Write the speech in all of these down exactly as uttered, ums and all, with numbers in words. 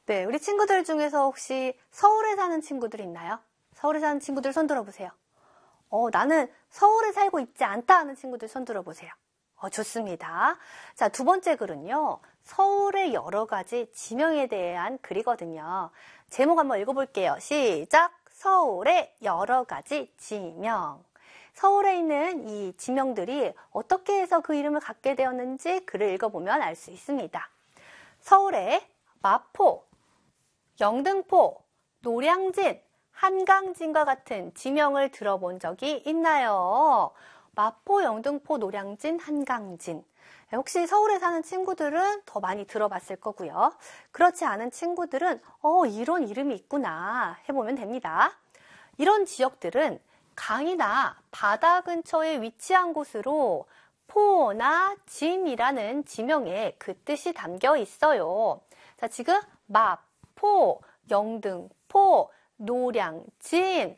네, 우리 친구들 중에서 혹시 서울에 사는 친구들 있나요? 서울에 사는 친구들 손 들어보세요. 어, 나는 서울에 살고 있지 않다 하는 친구들 손 들어보세요. 어, 좋습니다. 자, 두 번째 글은요. 서울의 여러 가지 지명에 대한 글이거든요. 제목 한번 읽어볼게요. 시작! 서울의 여러 가지 지명. 서울에 있는 이 지명들이 어떻게 해서 그 이름을 갖게 되었는지 글을 읽어보면 알 수 있습니다. 서울에 마포, 영등포, 노량진, 한강진과 같은 지명을 들어본 적이 있나요? 마포, 영등포, 노량진, 한강진. 혹시 서울에 사는 친구들은 더 많이 들어봤을 거고요. 그렇지 않은 친구들은 어, 이런 이름이 있구나 해보면 됩니다. 이런 지역들은 강이나 바다 근처에 위치한 곳으로 포나 진이라는 지명에 그 뜻이 담겨 있어요. 자, 지금 마포, 영등포, 노량진,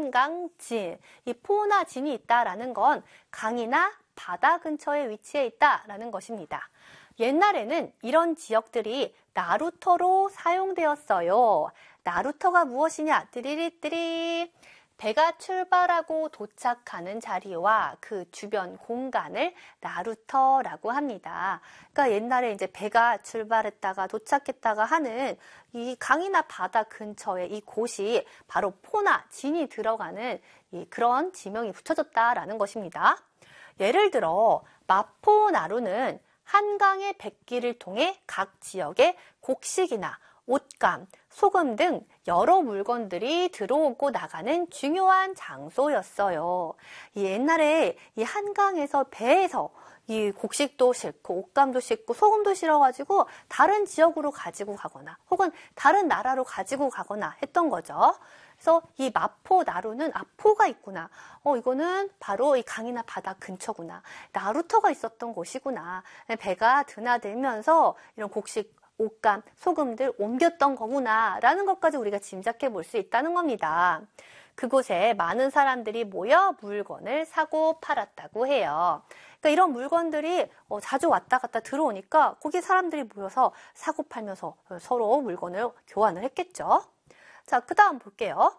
한강진, 이 포나 진이 있다라는 건 강이나 바다 근처에 위치해 있다라는 것입니다. 옛날에는 이런 지역들이 나루터로 사용되었어요. 나루터가 무엇이냐? 띠리리띠리. 배가 출발하고 도착하는 자리와 그 주변 공간을 나루터라고 합니다. 그러니까 옛날에 이제 배가 출발했다가 도착했다가 하는 이 강이나 바다 근처에 이 곳이 바로 포나 진이 들어가는 이 그런 지명이 붙여졌다라는 것입니다. 예를 들어 마포 나루는 한강의 뱃길을 통해 각 지역의 곡식이나 옷감, 소금 등 여러 물건들이 들어오고 나가는 중요한 장소였어요. 이 옛날에 이 한강에서 배에서 이 곡식도 싣고 옷감도 싣고 소금도 실어가지고 다른 지역으로 가지고 가거나 혹은 다른 나라로 가지고 가거나 했던 거죠. 그래서 이 마포 나루는 아 포가 있구나. 어 이거는 바로 이 강이나 바다 근처구나. 나루터가 있었던 곳이구나. 배가 드나들면서 이런 곡식 옷감, 소금들 옮겼던 거구나 라는 것까지 우리가 짐작해 볼 수 있다는 겁니다. 그곳에 많은 사람들이 모여 물건을 사고 팔았다고 해요. 그러니까 이런 물건들이 어, 자주 왔다 갔다 들어오니까 거기 사람들이 모여서 사고 팔면서 서로 물건을 교환을 했겠죠. 자, 그 다음 볼게요.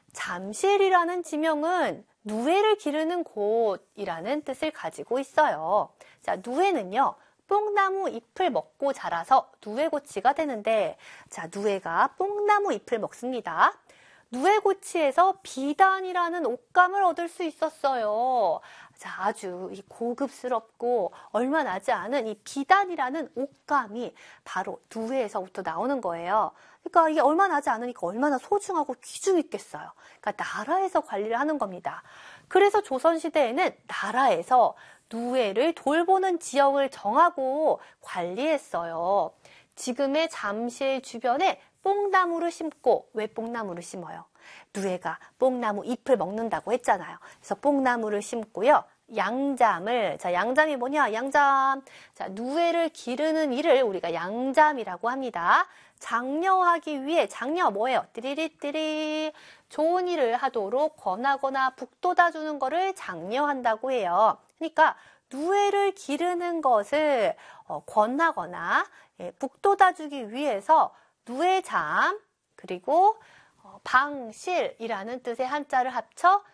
잠실이라는 지명은 누에를 기르는 곳이라는 뜻을 가지고 있어요. 자, 누에는요. 뽕나무 잎을 먹고 자라서 누에고치가 되는데, 자, 누에가 뽕나무 잎을 먹습니다. 누에고치에서 비단이라는 옷감을 얻을 수 있었어요. 자, 아주 이 고급스럽고 얼마 나지 않은 이 비단이라는 옷감이 바로 누에에서부터 나오는 거예요. 그러니까 이게 얼마 나지 않으니까 얼마나 소중하고 귀중 있겠어요. 그러니까 나라에서 관리를 하는 겁니다. 그래서 조선시대에는 나라에서 누에를 돌보는 지역을 정하고 관리했어요. 지금의 잠실 주변에 뽕나무를 심고, 왜 뽕나무를 심어요? 누에가 뽕나무 잎을 먹는다고 했잖아요. 그래서 뽕나무를 심고요. 양잠을, 자, 양잠이 뭐냐? 양잠. 자, 누에를 기르는 일을 우리가 양잠이라고 합니다. 장려하기 위해, 장려 뭐예요? 띠리리띠리. 좋은 일을 하도록 권하거나 북돋아주는 거를 장려한다고 해요. 그러니까 누에를 기르는 것을 어, 권하거나 예, 북돋아주기 위해서 누에잠 그리고 어, 방실이라는 뜻의 한자를 합쳐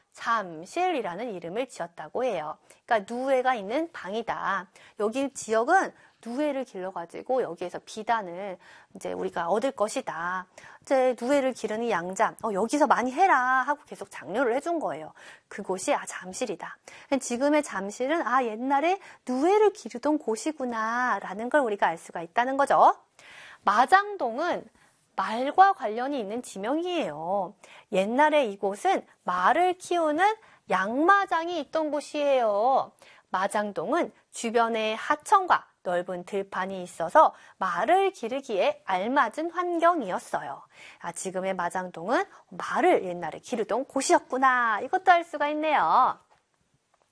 잠실이라는 이름을 지었다고 해요. 그러니까 누에가 있는 방이다. 여기 지역은 누에를 길러가지고 여기에서 비단을 이제 우리가 얻을 것이다. 이제 누에를 기르는 양잠, 어, 여기서 많이 해라 하고 계속 장려를 해준 거예요. 그곳이 아 잠실이다. 지금의 잠실은 아 옛날에 누에를 기르던 곳이구나라는 걸 우리가 알 수가 있다는 거죠. 마장동은 말과 관련이 있는 지명이에요. 옛날에 이곳은 말을 키우는 양마장이 있던 곳이에요. 마장동은 주변에 하천과 넓은 들판이 있어서 말을 기르기에 알맞은 환경이었어요. 아, 지금의 마장동은 말을 옛날에 기르던 곳이었구나. 이것도 알 수가 있네요.